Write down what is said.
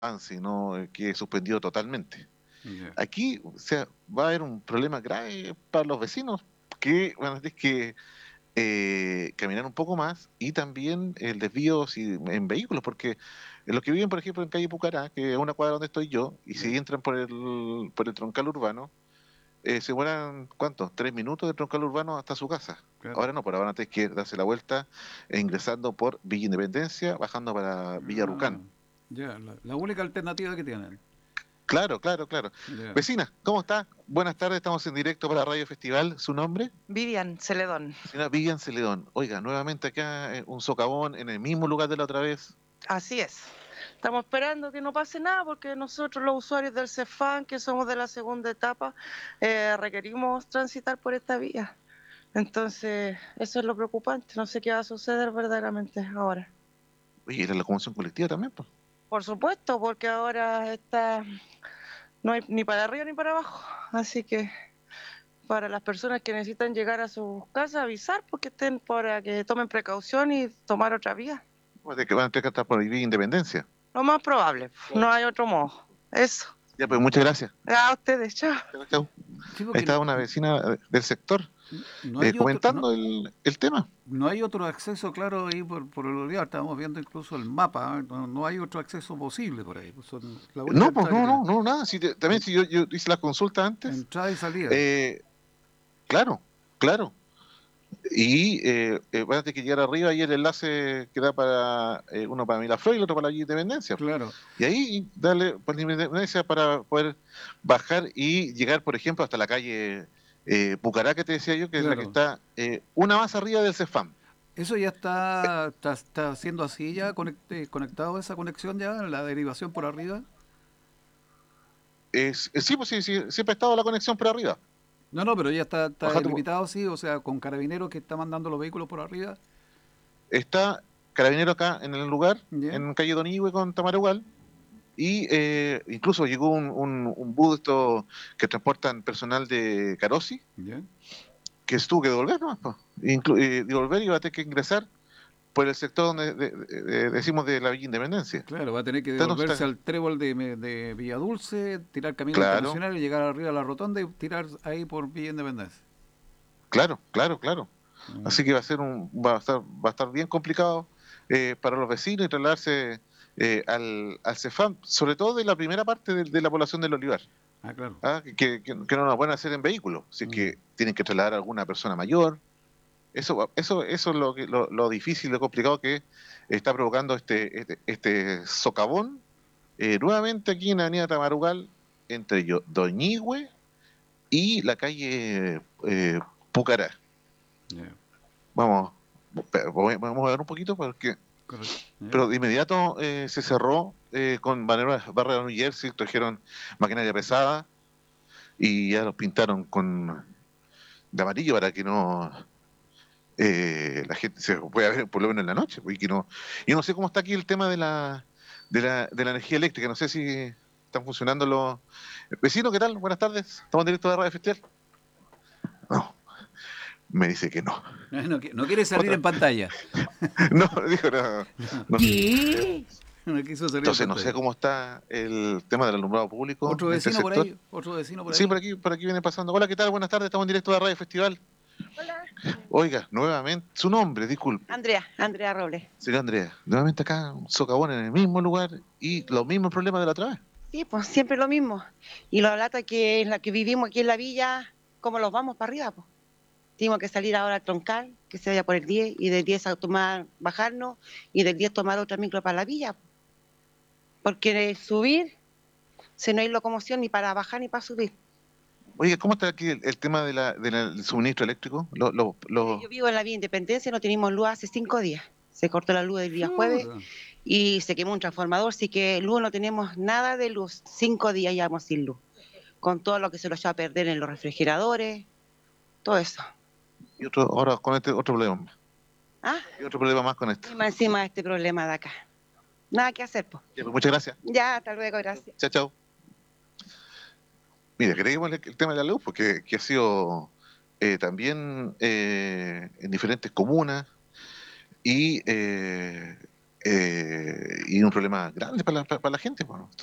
avance, no quede suspendido totalmente. Ya. Aquí, o sea, va a haber un problema grave para los vecinos que van a tener que caminar un poco más y también el desvío en vehículos, porque los que viven, por ejemplo, en calle Pucará, que es una cuadra donde estoy yo, y Ya, si entran por el troncal urbano, se mueran, ¿cuántos? 3 minutos del troncal urbano hasta su casa. claro. Ahora no, por ahora tienes que darse la vuelta ingresando por Villa Independencia, bajando para Villa Ah, Rucán. ya, la única alternativa que tienen. Claro, claro, claro. Ya. Vecina, ¿cómo está? Buenas tardes, estamos en directo para Radio Festival. ¿Su nombre? Vivian Celedón. Señora Vivian Celedón. Oiga, nuevamente acá un socavón en el mismo lugar de la otra vez. Así es. Estamos esperando que no pase nada porque nosotros los usuarios del CEFAN, que somos de la segunda etapa, requerimos transitar por esta vía. Entonces, eso es lo preocupante. No sé qué va a suceder verdaderamente ahora. Oye, era la locomoción colectiva también, pues. Por supuesto, porque ahora no hay ni para arriba ni para abajo. Así que para las personas que necesitan llegar a sus casas, avisar porque estén para que tomen precaución y tomar otra vía. De que van a tener que estar por Villa Independencia. Lo más probable, no hay otro modo. Eso. Ya, pues muchas gracias. A ustedes, chao. Chau, chau. Sí, Ahí porque estaba una vecina del sector no hay otro, comentando el tema. no hay otro acceso claro ahí por el olivar. Estábamos viendo incluso el mapa. No hay otro acceso posible por ahí. Pues son la única No, pues entrada que no, tienen. no, no, nada. También si yo hice la consulta antes, Entrada y salida. eh, claro, claro. Y van a tener que llegar arriba y el enlace que da para uno para Miraflores y el otro para la Independencia. Claro. Y ahí darle por la Independencia para poder bajar y llegar, por ejemplo, hasta la calle Pucará, que te decía yo, que es la que Claro. está una más arriba del CEFAM. Eso ya está siendo así ya conectado esa conexión ya, la derivación por arriba. Sí, pues sí, sí, siempre ha estado la conexión por arriba. No, pero ya está Bajate, delimitado, sí, o sea, con carabineros que está mandando los vehículos por arriba. está Carabinero acá en el lugar, Ya, en calle Donihue con Tamarugal, y incluso llegó un bus de estos que transportan personal de Carosi, ya. que se tuvo que devolver, ¿no? Devolver y va a tener que ingresar por el sector donde decimos de la Villa Independencia. Claro, va a tener que Entonces, no devolverse está, al trébol de Villadulce, tirar Camino claro, Internacional y llegar arriba a la rotonda y tirar ahí por Villa Independencia. claro, claro, claro. Mm. Así que va a estar bien complicado para los vecinos y trasladarse al CEFAM, sobre todo de la primera parte de la población del Olivar. Ah, claro. ¿Ah? Que no lo pueden hacer en vehículos, si es Mm. que tienen que trasladar a alguna persona mayor. Eso es lo difícil, lo complicado que está provocando este socavón nuevamente aquí en la avenida Tamarugal, entre Doñigüe y la calle Pucará. Ya, Vamos, vamos a ver un poquito, porque, correcto. Ya. pero de inmediato se cerró con barreras de New Jersey, trajeron maquinaria pesada y ya los pintaron de amarillo para que no la gente se pueda ver por lo menos en la noche. Porque no, yo no sé cómo está aquí el tema de la energía eléctrica, no sé si están funcionando los vecinos. ¿Qué tal? Buenas tardes, estamos en directo de Radio Festival. No, me dice que no. No quiere salir en Otra, pantalla. no, dijo no, no. ¿Qué? No quiso salir en Entonces no sé pantalla. cómo está el tema del alumbrado público Otro en este vecino por sector. ahí, otro vecino por Sí, ahí. por aquí viene pasando. Hola, ¿qué tal? Buenas tardes, estamos en directo de Radio Festival. Hola. Oiga, nuevamente, su nombre, disculpe. Andrea Robles. Señor Andrea, nuevamente acá, un socavón en el mismo lugar y los mismos problemas de la otra vez. Sí, pues siempre lo mismo. Y la lata que en la que vivimos aquí en la villa, ¿cómo los vamos para arriba? Pues tenemos que salir ahora al troncal, que se vaya por el 10, y del 10 a tomar, bajarnos, y del 10 tomar otra micro para la villa. Porque subir, si no hay locomoción ni para bajar ni para subir. Oiga, ¿cómo está aquí el tema del suministro eléctrico? Mire, yo vivo en la vía Independencia, no tenemos luz hace 5 días. Se cortó la luz el día jueves Chuta. y se quemó un transformador, así que luz no tenemos nada de luz. 5 días llevamos sin luz. Con todo lo que se lo echó a perder en los refrigeradores, todo eso. Y ahora con este otro problema. ¿Ah? Y otro problema más con esto. Y más encima de este problema de acá. Nada que hacer, pues. Ya, pues, muchas gracias. Ya, hasta luego, gracias. Chao, chao. Mira, queríamos el tema de la luz, porque que ha sido también en diferentes comunas y y un problema grande para la gente. Pues.